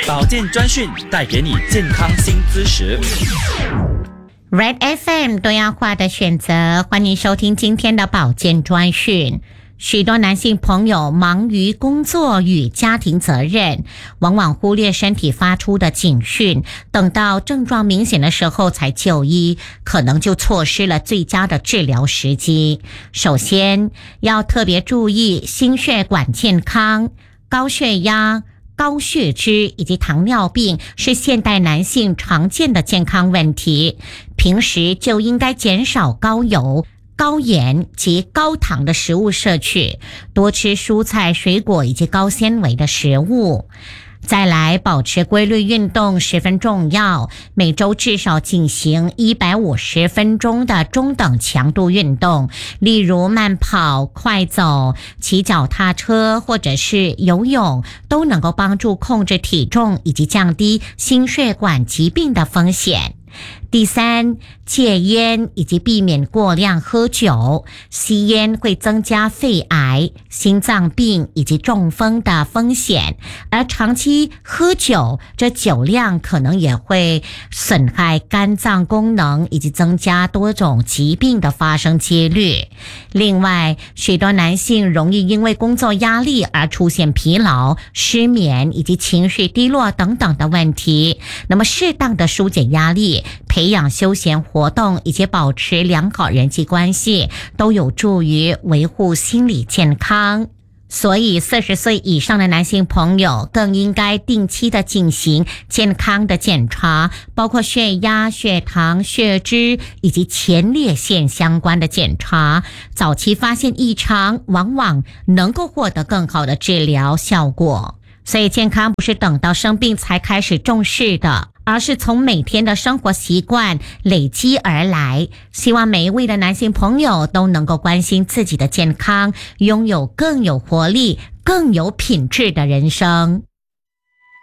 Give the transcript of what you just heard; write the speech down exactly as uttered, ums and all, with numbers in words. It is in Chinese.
保健专讯带给你健康新知识。 Red F M 多样化的选择，欢迎收听今天的保健专讯。许多男性朋友忙于工作与家庭责任，往往忽略身体发出的警讯，等到症状明显的时候才就医，可能就错失了最佳的治疗时机。首先，要特别注意心血管健康，高血压、高血脂以及糖尿病是现代男性常见的健康问题，平时就应该减少高油、高盐及高糖的食物摄取，多吃蔬菜、水果以及高纤维的食物。再来，保持规律运动十分重要，每周至少进行一百五十分钟的中等强度运动，例如慢跑、快走、骑脚踏车或者是游泳，都能够帮助控制体重以及降低心血管疾病的风险。第三，戒烟以及避免过量喝酒。吸烟会增加肺癌、心脏病以及中风的风险，而长期喝酒，这酒量可能也会损害肝脏功能以及增加多种疾病的发生几率。另外，许多男性容易因为工作压力而出现疲劳、失眠以及情绪低落等等的问题。那么适当的疏解压力，培养休闲活动以及保持良好人际关系，都有助于维护心理健康。所以四十岁以上的男性朋友更应该定期的进行健康的检查，包括血压、血糖、血脂以及前列腺相关的检查。早期发现异常，往往能够获得更好的治疗效果。所以健康不是等到生病才开始重视的，而是从每天的生活习惯累积而来。希望每一位的男性朋友都能够关心自己的健康，拥有更有活力、更有品质的人生。